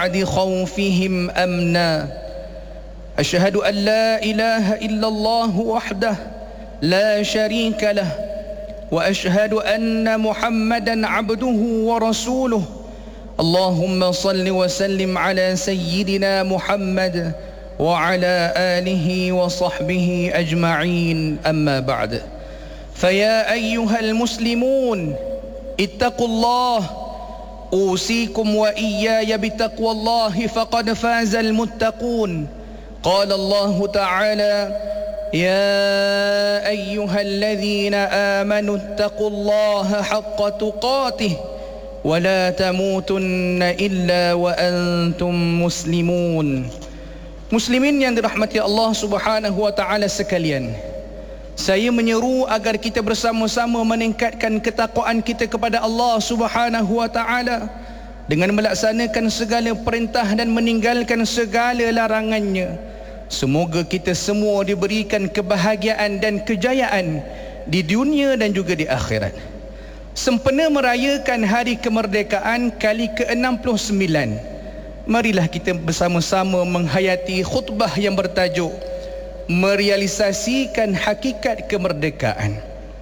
بعد خوفهم أمنا أشهد أن لا إله إلا الله وحده لا شريك له وأشهد أن محمدا عبده ورسوله اللهم صل وسلم على سيدنا محمد وعلى آله وصحبه أجمعين أما بعد فيا أيها المسلمون اتقوا الله أوصيكم وإياي بتقوى الله فقد فاز المتقون قال الله تعالى يا أيها الذين آمنوا اتقوا الله حق تقاته ولا تموتن إلا وأنتم مسلمون. Muslimin yang dirahmati Allah Subhanahu wa taala sekalian, saya menyeru agar kita bersama-sama meningkatkan ketakwaan kita kepada Allah Subhanahu wa taala dengan melaksanakan segala perintah dan meninggalkan segala larangannya. Semoga kita semua diberikan kebahagiaan dan kejayaan di dunia dan juga di akhirat. Sempena merayakan hari kemerdekaan kali ke-69, marilah kita bersama-sama menghayati khutbah yang bertajuk merealisasikan hakikat kemerdekaan.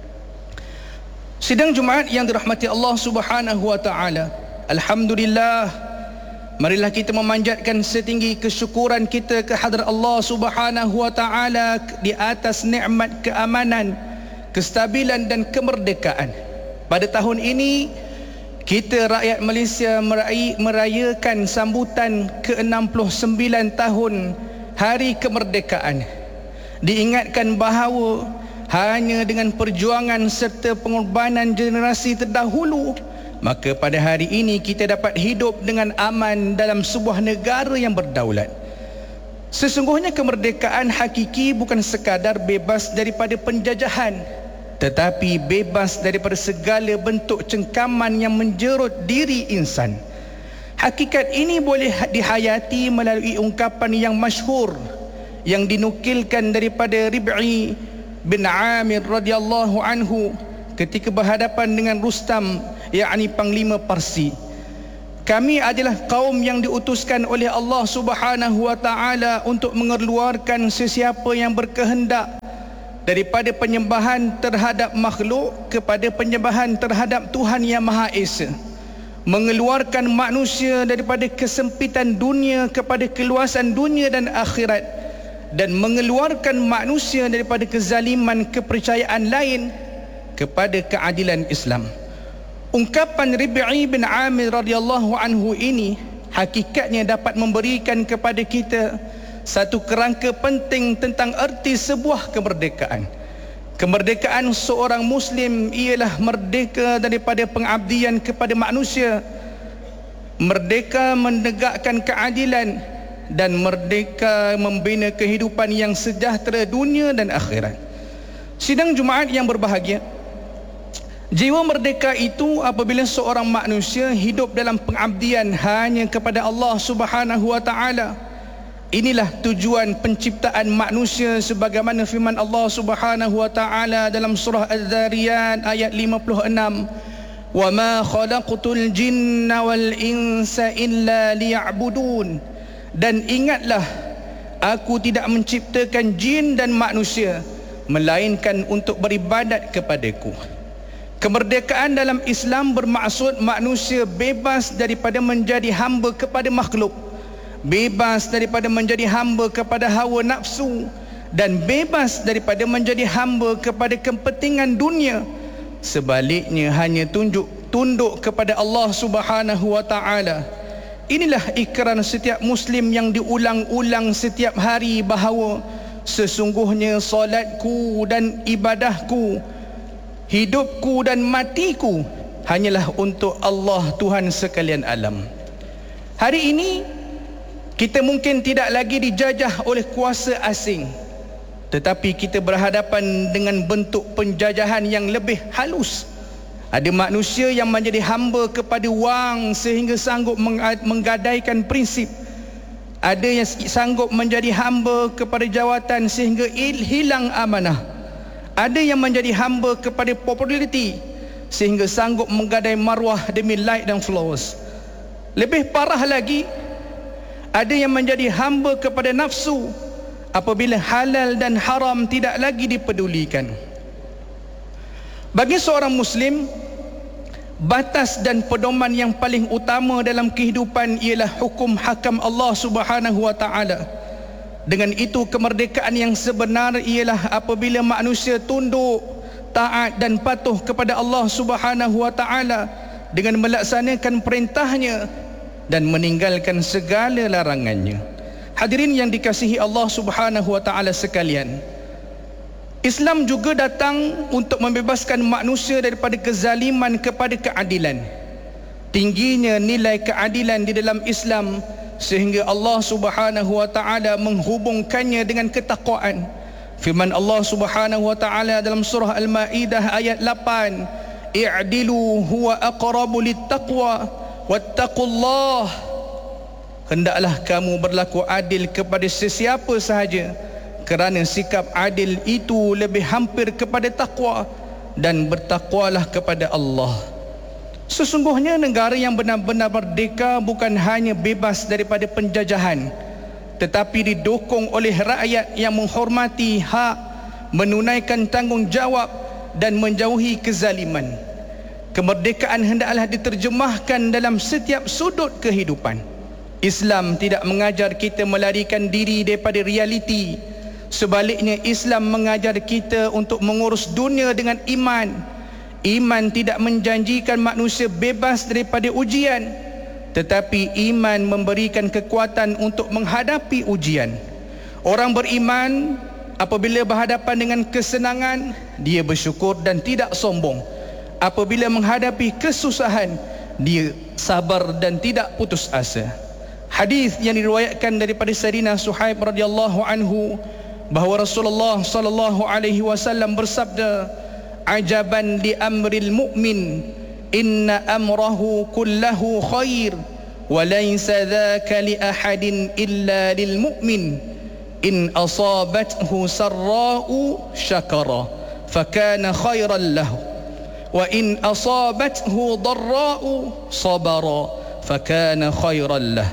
Sidang Jumaat yang dirahmati Allah Subhanahu wa taala, alhamdulillah, marilah kita memanjatkan setinggi kesyukuran kita kehadrat Allah Subhanahu wa taala di atas nikmat keamanan, kestabilan dan kemerdekaan. Pada tahun ini kita rakyat Malaysia merayakan sambutan ke-69 tahun hari kemerdekaan. Diingatkan bahawa hanya dengan perjuangan serta pengorbanan generasi terdahulu, maka pada hari ini kita dapat hidup dengan aman dalam sebuah negara yang berdaulat. Sesungguhnya kemerdekaan hakiki bukan sekadar bebas daripada penjajahan, tetapi bebas daripada segala bentuk cengkaman yang menjerut diri insan. Hakikat ini boleh dihayati melalui ungkapan yang masyhur yang dinukilkan daripada Rib'i bin Amir radhiyallahu anhu ketika berhadapan dengan Rustam, yakni Panglima Parsi. Kami adalah kaum yang diutuskan oleh Allah Subhanahu wa taala untuk mengeluarkan sesiapa yang berkehendak daripada penyembahan terhadap makhluk kepada penyembahan terhadap Tuhan Yang Maha Esa, mengeluarkan manusia daripada kesempitan dunia kepada keluasan dunia dan akhirat, dan mengeluarkan manusia daripada kezaliman kepercayaan lain kepada keadilan Islam. Ungkapan Rib'i bin Amir radhiyallahu anhu ini hakikatnya dapat memberikan kepada kita satu kerangka penting tentang erti sebuah kemerdekaan. Kemerdekaan seorang Muslim ialah merdeka daripada pengabdian kepada manusia, merdeka menegakkan keadilan, dan merdeka membina kehidupan yang sejahtera dunia dan akhirat. Sidang Jumaat yang berbahagia, jiwa merdeka itu apabila seorang manusia hidup dalam pengabdian hanya kepada Allah Subhanahu wa taala. Inilah tujuan penciptaan manusia sebagaimana firman Allah Subhanahu wa taala dalam surah Az-Zariyat ayat 56, "Wa ma khalaqtul jinna wal insa illa liya'budun." Dan ingatlah, aku tidak menciptakan jin dan manusia melainkan untuk beribadat kepadaku. Kemerdekaan dalam Islam bermaksud manusia bebas daripada menjadi hamba kepada makhluk, bebas daripada menjadi hamba kepada hawa nafsu, dan bebas daripada menjadi hamba kepada kepentingan dunia. Sebaliknya hanya tunduk kepada Allah Subhanahu wa taala. Inilah ikrar setiap Muslim yang diulang-ulang setiap hari bahawa sesungguhnya solatku dan ibadahku, hidupku dan matiku hanyalah untuk Allah Tuhan sekalian alam. Hari ini kita mungkin tidak lagi dijajah oleh kuasa asing, tetapi kita berhadapan dengan bentuk penjajahan yang lebih halus. Ada manusia yang menjadi hamba kepada wang sehingga sanggup menggadaikan prinsip. Ada yang sanggup menjadi hamba kepada jawatan sehingga hilang amanah. Ada yang menjadi hamba kepada populariti sehingga sanggup menggadai maruah demi like dan followers. Lebih parah lagi, Ada yang menjadi hamba kepada nafsu apabila halal dan haram tidak lagi dipedulikan. Bagi seorang Muslim, batas dan pedoman yang paling utama dalam kehidupan ialah hukum hakam Allah Subhanahu wa taala. Dengan itu, kemerdekaan yang sebenar ialah apabila manusia tunduk, taat dan patuh kepada Allah Subhanahu wa taala dengan melaksanakan perintahnya dan meninggalkan segala larangannya. Hadirin yang dikasihi Allah Subhanahu wa taala sekalian, Islam juga datang untuk membebaskan manusia daripada kezaliman kepada keadilan. Tingginya nilai keadilan di dalam Islam sehingga Allah Subhanahu wa taala menghubungkannya dengan ketakwaan. Firman Allah Subhanahu wa taala dalam surah Al-Maidah ayat 8, "I'dilu huwa aqrabu littaqwa wattaqullah." Hendaklah kamu berlaku adil kepada sesiapa sahaja, kerana sikap adil itu lebih hampir kepada takwa, dan bertakwalah kepada Allah. Sesungguhnya negara yang benar-benar merdeka bukan hanya bebas daripada penjajahan, tetapi didukung oleh rakyat yang menghormati hak, menunaikan tanggungjawab dan menjauhi kezaliman. Kemerdekaan hendaklah diterjemahkan dalam setiap sudut kehidupan. Islam tidak mengajar kita melarikan diri daripada realiti. Sebaliknya, Islam mengajar kita untuk mengurus dunia dengan iman. Iman tidak menjanjikan manusia bebas daripada ujian, tetapi iman memberikan kekuatan untuk menghadapi ujian. Orang beriman apabila berhadapan dengan kesenangan, dia bersyukur dan tidak sombong. Apabila menghadapi kesusahan, dia sabar dan tidak putus asa. Hadis yang diriwayatkan daripada Sayyidina Suhaib radhiyallahu anhu bahawa Rasulullah sallallahu alaihi wasallam bersabda, "Ajaban li amril mu'min, inna amrahu kullahu khair, wa laysa dhaka li ahadin illa lil mu'min. In asabathu sarra'u syakara, fakana khairan lahu, wa in asabathu dharra'u sabara, fakana khairan lahu."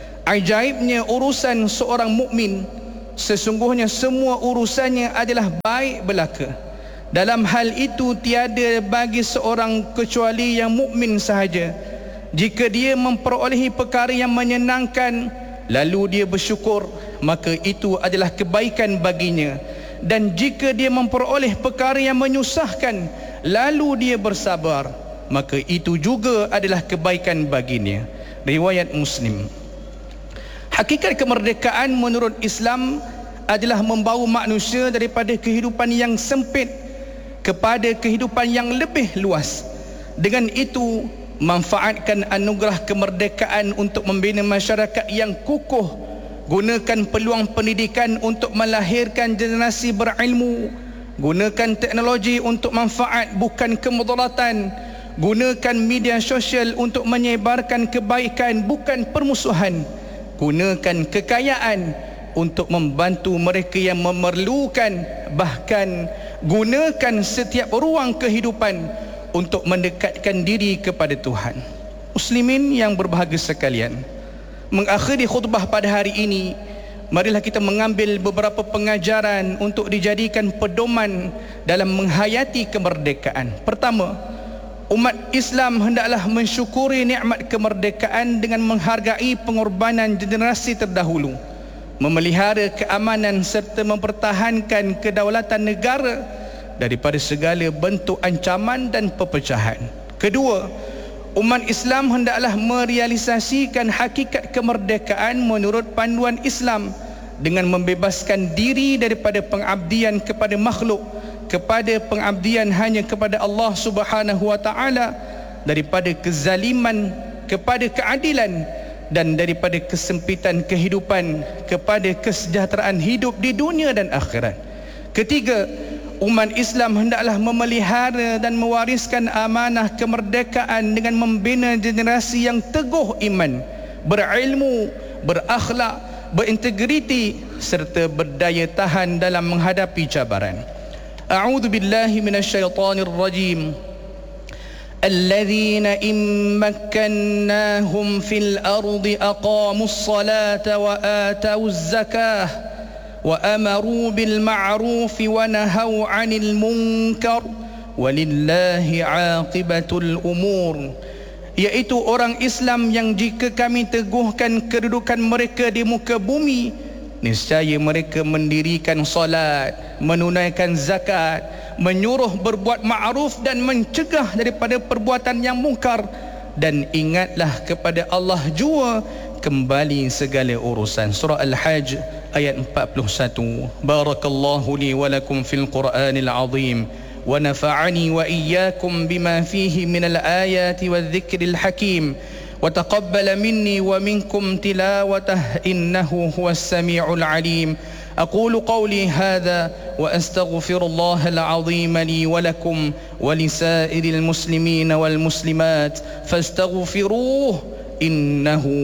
Ajaibnya urusan seorang mukmin, sesungguhnya semua urusannya adalah baik belaka. Dalam hal itu tiada bagi seorang kecuali yang mukmin sahaja. Jika dia memperolehi perkara yang menyenangkan, lalu dia bersyukur, maka itu adalah kebaikan baginya. Dan jika dia memperoleh perkara yang menyusahkan, lalu dia bersabar, maka itu juga adalah kebaikan baginya. Riwayat Muslim. Hakikat kemerdekaan menurut Islam adalah membawa manusia daripada kehidupan yang sempit kepada kehidupan yang lebih luas. Dengan itu, manfaatkan anugerah kemerdekaan untuk membina masyarakat yang kukuh. Gunakan peluang pendidikan untuk melahirkan generasi berilmu. Gunakan teknologi untuk manfaat bukan kemudaratan. Gunakan media sosial untuk menyebarkan kebaikan bukan permusuhan. Gunakan kekayaan untuk membantu mereka yang memerlukan. Bahkan gunakan setiap ruang kehidupan untuk mendekatkan diri kepada Tuhan. Muslimin yang berbahagia sekalian, mengakhiri khutbah pada hari ini, marilah kita mengambil beberapa pengajaran untuk dijadikan pedoman dalam menghayati kemerdekaan. Pertama, umat Islam hendaklah mensyukuri nikmat kemerdekaan dengan menghargai pengorbanan generasi terdahulu, memelihara keamanan serta mempertahankan kedaulatan negara daripada segala bentuk ancaman dan perpecahan. Kedua, umat Islam hendaklah merealisasikan hakikat kemerdekaan menurut panduan Islam dengan membebaskan diri daripada pengabdian kepada makhluk, kepada pengabdian hanya kepada Allah Subhanahu wa taala, daripada kezaliman kepada keadilan, dan daripada kesempitan kehidupan kepada kesejahteraan hidup di dunia dan akhirat. Ketiga, umat Islam hendaklah memelihara dan mewariskan amanah kemerdekaan dengan membina generasi yang teguh iman, berilmu, berakhlak, berintegriti serta berdaya tahan dalam menghadapi cabaran. A'udzu billahi minasyaitonir rajim. الذين إن مكناهم في الأرض أقاموا الصلاة وآتوا الزكاة وأمروا بالمعروف ونهوا عن المنكر ولله عاقبة الأمور. Iaitu orang Islam yang jika kami teguhkan kedudukan mereka di muka bumi, niscaya mereka mendirikan solat, menunaikan zakat, menyuruh berbuat ma'ruf dan mencegah daripada perbuatan yang mungkar, dan ingatlah kepada Allah jua kembali segala urusan. Surah Al-Hajj ayat 41. Barakallahu li wa lakum fil Qur'anil azim wa nafa'ani wa iyyakum bima fihi minal ayati wadh-dhikril hakim wa taqabbala minni wa minkum tilawatah innahu huwas sami'ul alim. أقول قولي هذا وأستغفر الله العظيم لي ولكم ولسائر المسلمين والمسلمات فاستغفروه إنه